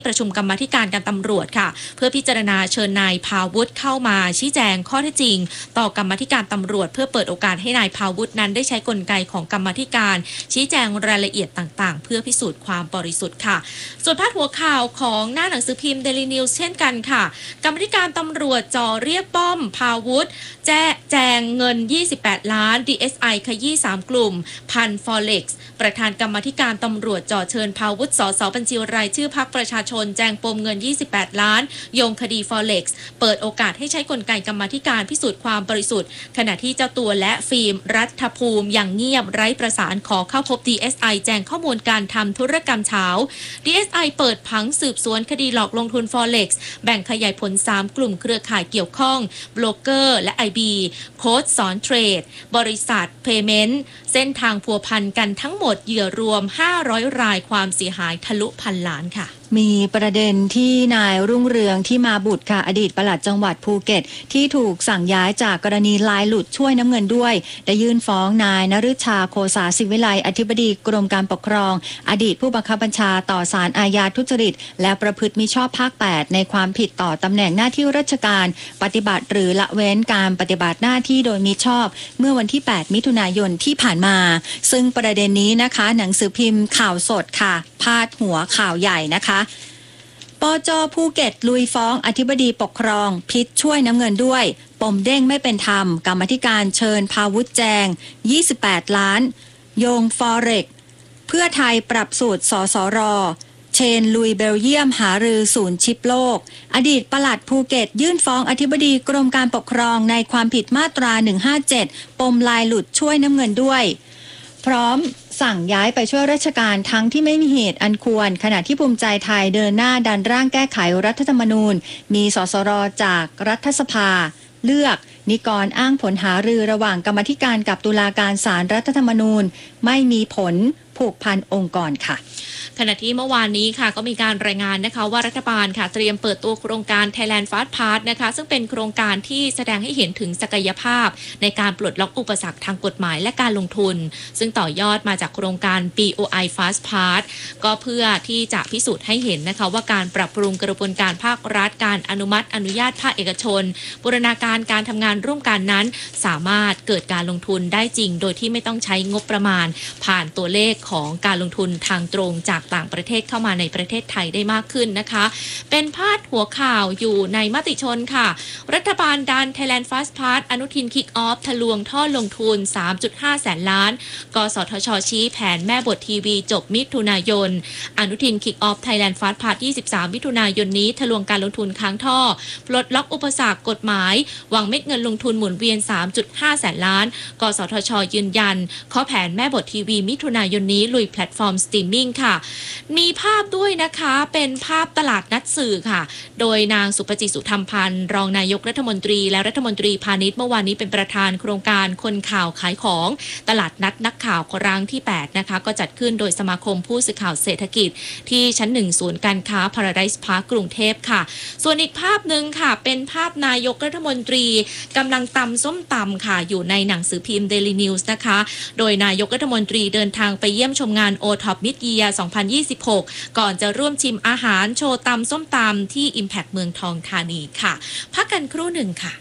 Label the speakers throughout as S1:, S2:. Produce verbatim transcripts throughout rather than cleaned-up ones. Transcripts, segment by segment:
S1: ประชุมกรรมาธิการการตำรวจค่ะเพื่อพิจารณาเชิญนายภาวุฒิเข้ามาชี้แจงข้อเท็จจริงต่อกรรมาธิการตำรวจเพื่อเปิดโอกาสให้นายภาวุฒินั้นได้ใช้กลไกของกรรมาธิการชี้แจงรายละเอียดต่างๆเพื่อพิสูจน์ความบริสุทธิ์ค่ะส่วนพาดหัวข่าวของหน้าหนังสือพิมพ์ Daily News เช่นกันค่ะกรรมาธิการตำรวจจ่อเรียกป้อมภาวุฒิแจ้แจงเงินยี่สิบแปดล้าน ดี เอส ไอ ขยี้สามกลุ่มพัน Forex ประธานกรรมาธิการตำรวจจ่อเชิญภาวุฒิสสบัญชีรายชื่อพรรคประชาชนแจงปมเงินยี่สิบแปดล้านโยงคดี Forex เปิดโอกาสให้ใช้กลไกกรรมาธิการพิสูจน์ความบริสุทธิ์ขณะที่เจ้าตัวและฟิล์มรัฐภูมิอย่างเงียบไร้ประสานขอเข้าพบ ดี เอส ไอ แจ้งข้อมูลการทำธุรกรรมเช้า ดี เอส ไอ เปิดผังสืบสวนคดีหลอกลงทุน Forex แบ่งขยายผลสามกลุ่มเครือข่ายเกี่ยวข้องโบรกเกอร์และ ไอ บี โค้ชสอนเทรดบริษัท Payment เส้นทางพัวพันกันทั้งหมดเหยื่อรวมห้าร้อยรายความเสียหายทะลุพันล้านค่ะ
S2: มีประเด็นที่นายรุ่งเรืองที่มาบุตรค่ะอดีตปลัดจังหวัดภูเก็ตที่ถูกสั่งย้ายจากกรณีลายหลุดช่วยน้ำเงินด้วยได้ยื่นฟ้องนายนฤชาโคสาศิวิไลอธิบดีกรมการปกครองอดีตผู้บังคับบัญชาต่อศาลอาญาทุจริตและประพฤติมิชอบภาคแปดในความผิดต่อตำแหน่งหน้าที่ราชการปฏิบัติหรือละเว้นการปฏิบัติหน้าที่โดยมิชอบเมื่อวันที่แปดมิถุนายนที่ผ่านมาซึ่งประเด็นนี้นะคะหนังสือพิมพ์ข่าวสดค่ะพาดหัวข่าวใหญ่นะคะปจ.ภูเก็ตลุยฟ้องอธิบดีปกครองพิษช่วยน้ำเงินด้วยปมเด้งไม่เป็นธรรมกรรมาธิการเชิญภาวุฒิแจงยี่สิบแปดล้านโยง Forex เพื่อไทยปรับสูตรสสรเชนลุยเบลเยียมหารือศูนย์ชิปโลกอดีตปลัดภูเก็ตยื่นฟ้องอธิบดีกรมการปกครองในความผิดมาตราหนึ่งห้าเจ็ดปมลายหลุดช่วยน้ำเงินด้วยพร้อมสั่งย้ายไปช่วยราชการทั้งที่ไม่มีเหตุอันควรขณะที่ภูมิใจไทยเดินหน้าดันร่างแก้ไขรัฐธรรมนูญมีสสรจากรัฐสภาเลือกนิกรอ้างผลหารือระหว่างกรรมธิการกับตุลาการศาลรัฐธรรมนูญไม่มีผลผูกพันองค์กรค่ะ
S1: ขณะที่เมื่อวานนี้ค่ะก็มีการรายงานนะคะว่ารัฐบาลค่ะเตรียมเปิดตัวโครงการ Thailand Fast Pass นะคะซึ่งเป็นโครงการที่แสดงให้เห็นถึงศักยภาพในการปลดล็อกอุปสรรคทางกฎหมายและการลงทุนซึ่งต่อยอดมาจากโครงการ บี โอ ไอ Fast Pass ก็เพื่อที่จะพิสูจน์ให้เห็นนะคะว่าการปรับปรุงกระบวนการภาครัฐการอนุมัติอนุญาตภาคเอกชนบูรณาการการทำงานร่วมกันนั้นสามารถเกิดการลงทุนได้จริงโดยที่ไม่ต้องใช้งบประมาณผ่านตัวเลขของการลงทุนทางตรงจากต่างประเทศเข้ามาในประเทศไทยได้มากขึ้นนะคะเป็นพาดหัวข่าวอยู่ในมติชนค่ะรัฐบาลดัน Thailand Fast Pass อนุทินคิกออฟทะลวงท่อลงทุน สามจุดห้า แสนล้านกสทช.ชี้แผนแม่บททีวีจบมิถุนายนอนุทินคิกออฟ Thailand Fast Pass ยี่สิบสามมิถุนายนนี้ทะลวงการลงทุนค้างท่อปลดล็อกอุปสรรคกฎหมายหวังเม็ดเงินลงทุนหมุนเวียน สามจุดห้า แสนล้านกสทช.ยืนยันข้อแผนแม่บททีวีมิถุนายนนี้ลุยแพลตฟอร์มสตรีมมิ่งค่ะมีภาพด้วยนะคะเป็นภาพตลาดนัดสื่อค่ะโดยนางสุปจิตสุธรรมพันธ์รองนายกรัฐมนตรีและรัฐมนตรีพาณิชย์เมื่อวานนี้เป็นประธานโครงการคนข่าวขายของตลาดนัดนักข่าวครั้งที่แปดนะคะก็จัดขึ้นโดยสมาคมผู้สื่อข่าวเศรษฐกิจที่ชั้นหนึ่งศูนย์การค้า Paradise Park กรุงเทพค่ะส่วนอีกภาพหนึ่งค่ะเป็นภาพนายกรัฐมนตรีกำลังตำส้มตำค่ะอยู่ในหนังสือพิมพ์ Daily News นะคะโดยนายกรัฐมนตรีเดินทางไปเยี่ยมชมงาน โอ ท็อป Mid-Year สองพันยี่สิบหกก่อนจะร่วมชิมอาหารโชว์ตำส้มตำที่ Impact เมืองทองธานีค่ะพักกันครู่หนึ่งค่ะ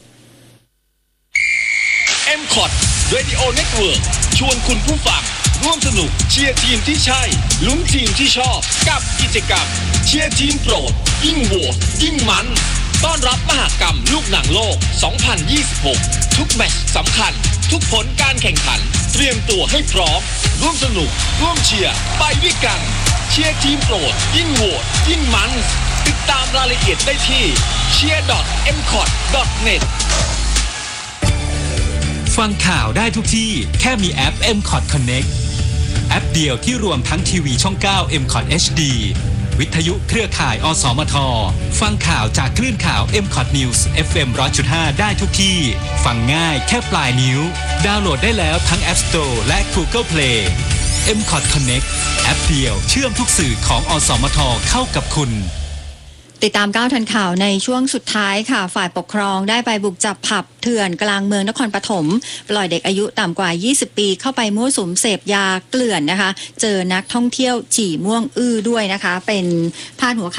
S3: เอ็ม คอท Radio Network ชวนคุณผู้ฟังร่วมสนุกเชียร์ทีมที่ใช่ลุ้นทีมที่ชอบกับกิจกรรมเชียร์ทีมโปรดยิ่งโหวตยิ่งมันต้อนรับมหกรรมลูกหนังโลก สองพันยี่สิบหก ทุกแมตช์สำคัญทุกผลการแข่งขันเตรียมตัวให้พร้อมร่วมสนุกร่วมเชียร์ไปด้วยกันเชียร์ทีมโปรดยิ่งโหวตยิ่งมันติดตามรายละเอียดได้ที่ เชียร์ ดอท เอ็ม คอท ดอท เน็ต
S4: ฟังข่าวได้ทุกที่แค่มีแอป เอ็ม คอท Connect แอปเดียวที่รวมทั้งทีวีช่อง เก้า เอ็ม คอท เอช ดี วิทยุเครือข่ายอสมทฟังข่าวจากคลื่นข่าว เอ็ม คอท News เอฟ เอ็ม หนึ่งร้อยจุดห้า ได้ทุกที่ฟังง่ายแค่ปลายนิ้วดาวน์โหลดได้แล้วทั้ง App Store และ Google Play เอ็ม คอท Connect แอปเดียวเชื่อมทุกสื่อของอสมทเข้ากับคุณ
S2: ติดตามก้าวทันข่าวในช่วงสุดท้ายค่ะฝ่ายปกครองได้ไปบุกจับผับเถื่อนกลางเมืองนครปฐมปล่อยเด็กอายุต่ำกว่ายี่สิบปีเข้าไปมั่วสุมเสพยาเกลื่อนนะคะเจอนักท่องเที่ยวฉี่ม่วงอื้อด้วยนะคะเป็นพาดหัวข่าว